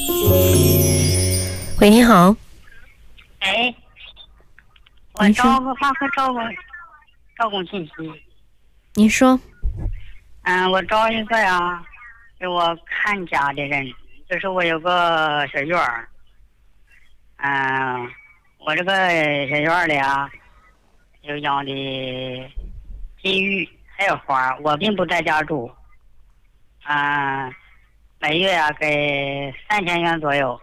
喂，你好。 哎，我找个话可找工信息。 你说。 我找一个呀，给我看家的人，就是我有个小院儿。我这个小院儿里啊，有养的金鱼还有花，我并不在家住。每月啊给3000元左右。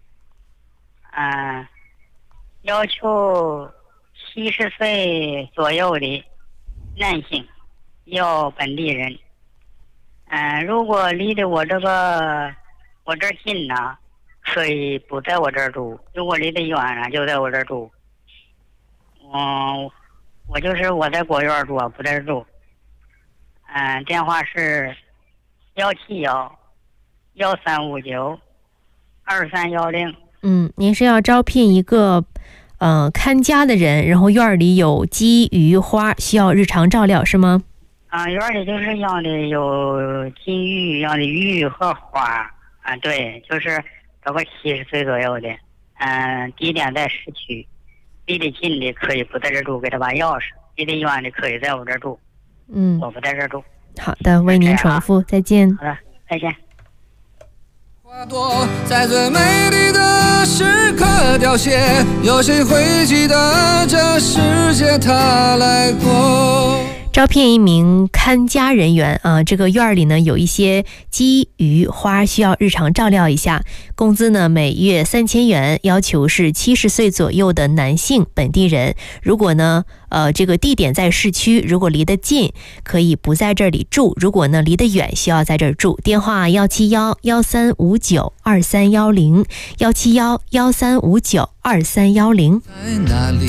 要求70岁左右的男性，要本地人。如果离得我这儿近呢，可以不在我这儿住；如果离得远呢，就在我这儿住。我在果园住，不在这儿住。电话是171-1359-2310。 您是要招聘一个看家的人，然后院里有鸡鱼花，需要日常照料是吗？ 院里就是养的有金鱼，养的鱼和花。对，就是找个70岁左右的。地点在市区，离得近的可以不在这住，给他把钥匙；离得远的可以在我这住。我不在这住。 好的，为您重复，再见。 好的，再见。 花朵在最美丽的时刻凋谢，有谁会记得这世界它来过？ 招聘一名看家人员这个院里呢有一些鸡鱼花需要日常照料一下，工资呢每月3000元，要求是70岁左右的男性本地人。如果呢这个地点在市区，如果离得近可以不在这里住，如果呢离得远需要在这儿住。电话171-1359-2310 171-1359-2310。 在哪里